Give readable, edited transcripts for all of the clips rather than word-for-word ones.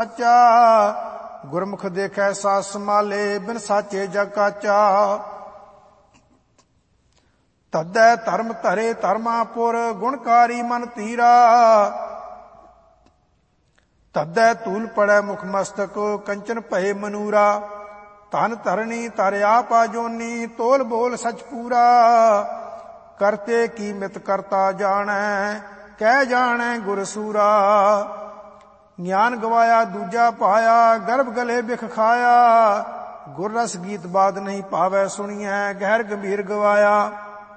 ਸਾਚਾ। ਗੁਰਮੁਖ ਦੇਖੈ ਸਾਧ ਸੰਭਾਲੇ, ਬਿਨ ਸਾਚੇ ਜਗ ਕਾਚਾ। ਤਦੈ ਧਰਮ ਧਰੇ ਧਰਮਾਪੁਰ, ਗੁਣਕਾਰੀ ਮਨ ਧੀਰਾ। ਤਦੈ ਧੂਲ ਪੜੈ ਮੁਖ ਮਸਤਕ, ਕੰਚਨ ਭਏ ਮਨੂਰਾ। ਧਨ ਧਰਣੀ ਧਰ ਆਪਾ ਜੋਨੀ, ਤੋਲ ਬੋਲ ਸਚ ਪੂਰਾ। ਕਰਤੇ ਕੀ ਮਿਤ ਕਰਤਾ ਜਾਣੈ, ਕਹਿ ਜਾਣੈ ਗੁਰ ਸੂਰਾ। ਗਿਆਨ ਗਵਾਇਆ ਦੂਜਾ ਪਾਇਆ, ਗਰਭ ਗਲੇ ਬਿਖ ਖਾਇਆ। ਗੁਰ ਰਸ ਗੀਤ ਬਾਦ ਨਹੀਂ ਭਾਵੈ, ਸੁਣੀਐ ਗਹਿਰ ਗੰਭੀਰ ਗਵਾਇਆ।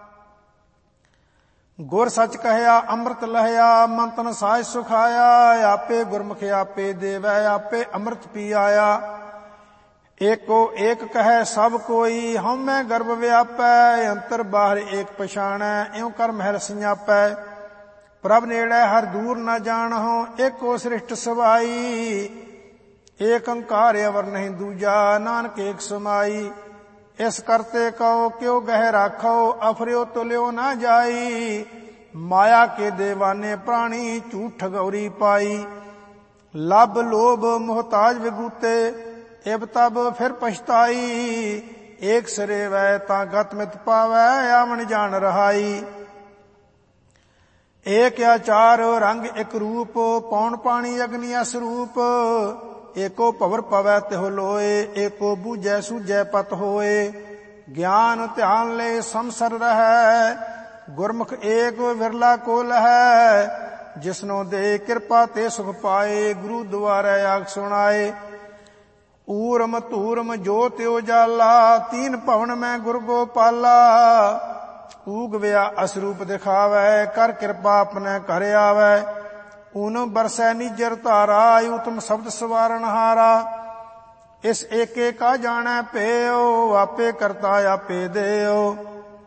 ਗੁਰ ਸੱਚ ਕਹਿਆ ਅੰਮ੍ਰਿਤ ਲਹਿਆ, ਮਨ ਤਨ ਸਾਜ ਸੁਖਾਇਆ। ਆਪੇ ਗੁਰਮੁਖ ਆਪੇ ਦੇਵੈ, ਆਪੇ ਅੰਮ੍ਰਿਤ ਪੀ ਆਇਆ। ਏਕੋ ਏਕ ਕਹੈ ਸਭ ਕੋਈ, ਹਉਮੈ ਗਰਭ ਵਿਆਪੈ। ਅੰਤਰ ਬਾਹਰ ਏਕ ਪਛਾਣੈ, ਇਉ ਕਰ ਮਹਿ ਸਿਆਪੈ। ਪ੍ਰਭ ਨੇੜੈ ਹਰ ਦੂਰ ਨ ਜਾਣਹੁ, ਏਕੋ ਸ੍ਰਿਸ਼ਟ ਸਵਾਈ। ਏਕ ਓੰਕਾਰ ਅਵਰ ਨਹੀਂ ਦੂਜਾ, ਨਾਨਕ ਏਕ ਸਮਾਈ। ਇਸ ਕਰਤੇ ਕਉ ਕਿਉ ਗਹਿ ਰਾਖੋ, ਅਫਰਿਓ ਤੁਲਿਓ ਨਾ ਜਾਈ। ਮਾਇਆ ਕੇ ਦੇਵਾਨੇ ਪ੍ਰਾਣੀ, ਝੂਠ ਠਗੌਰੀ ਪਾਈ। ਲੱਭ ਲੋਭ ਮੁਹਤਾਜ ਵਿਗੂਤੇ, ਇਬ ਤਬ ਫਿਰ ਪਛਤਾਈ। ਏਕ ਸਿਰੇ ਵੈ ਤਾਂ ਗਤ ਮਿਤ ਪਾਵੈ, ਆਵਣ ਜਾਣ ਰਹਾਈ। ਏਕ ਆਚਾਰ ਰੰਗ ਇਕ ਰੂਪ, ਪੌਣ ਪਾਣੀ ਅਗਨੀ ਅਸਰੂਪ। ਏਕੋ ਭਵਰ ਪਵੈ ਤਿਹੁ ਲੋਏ, ਏਕੋ ਬੂਝੈ ਸੂਝੈ ਪਤ ਹੋਏ। ਗਿਆਨ ਧਿਆਨ ਲੈ ਸੰਸਰ ਰਹੈ, ਗੁਰਮੁਖ ਏਕ ਵਿਰਲਾ ਕੋ ਲਹੈ। ਜਿਸਨੋ ਦੇ ਕਿਰਪਾ ਤੇ ਸੁਖ ਪਾਏ, ਗੁਰੂ ਦੁਆਰੈ ਆਖ ਸੁਣਾਏ। ਊਰਮ ਧੂਰਮ ਜੋਤਿ ਉਜਾਲਾ, ਤੀਨ ਭਵਨ ਮੈਂ ਗੁਰ ਗੋਪਾਲਾ। ਊਗ ਵਿਆ ਅਸਰੂਪ ਦਿਖਾਵੈ, ਕਰ ਕਿਰਪਾ ਆਪਣੇ ਘਰ ਆਵੈ। ਊਨ ਬਰਸੈ ਨਿਜਰ ਧਾਰਾ, ਉਤਮ ਸ਼ਬਦ ਸਵਾਰਨ ਹਾਰਾ। ਇਸ ਏਕੇ ਕਾ ਜਾਣੈ ਭੇਉ, ਆਪੇ ਕਰਤਾ ਆਪੇ ਦੇਉ।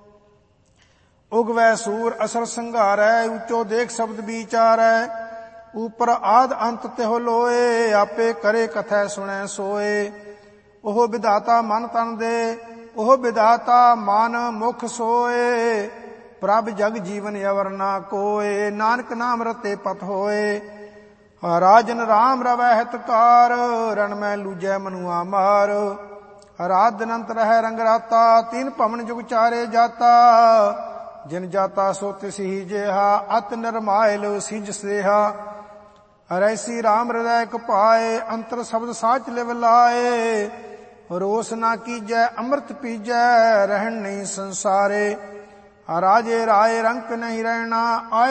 ਉਗਵੈ ਸੂਰ ਅਸਰ ਸੰਘਾਰੈ, ਉੱਚੋ ਦੇਖ ਸ਼ਬਦ ਵਿਚਾਰੈ। ਉਪਰ ਆਦ ਅੰਤ ਤਿਹੁ ਲੋਏ, ਆਪੇ ਕਰੇ ਕਥੈ ਸੁਣੈ ਸੋਏ। ਉਹ ਵਿਧਾਤਾ ਮਨ ਤਨ ਦੇ, ਉਹ ਵਿਧਾਤਾ ਮਨ ਮੁਖ ਸੋਏ। ਪ੍ਰਭ ਜਗ ਜੀਵਨ ਅਵਰ ਨਾ ਕੋਏ, ਨਾਨਕ ਨਾਮ ਰਤੇ ਪਤ ਹੋਏ। ਰਾਜਨ ਰਾਮ ਰਵੈ ਹਿਤਕਾਰ, ਰਣ ਮੈਂ ਲੂਜੈ ਮਨੁਆ ਮਾਰ। ਰਾਤ ਦਿਨੰਤ ਰਹਿ ਰੰਗ ਰਾਤਾ, ਤੀਨ ਭਵਨ ਜੁਗ ਚਾਰੇ ਜਾਤਾ। ਜਿਨ ਜਾਤਾ ਸੋ ਤਿਸਹੀ ਜੇਹਾ, ਅਤ ਨਿਰਮਾਇਲ ਸਿੰਜ ਸੇਹਾ। ਰੈਸੀ ਰਾਮ ਹਿਰਦੈ ਕ ਪਾਏ, ਅੰਤਰ ਸ਼ਬਦ ਸਾਚ ਲਿਵ ਲਾਏ। ਰੋਸ ਨਾ ਕੀਜੈ ਅੰਮ੍ਰਿਤ ਪੀਜੈ, ਰਹਿਣ ਨਹੀਂ ਸੰਸਾਰੇ। ਰਾਜੇ ਰਾਏ ਰੰਕ ਨਹੀਂ ਰਹਿਣਾ, ਆਏ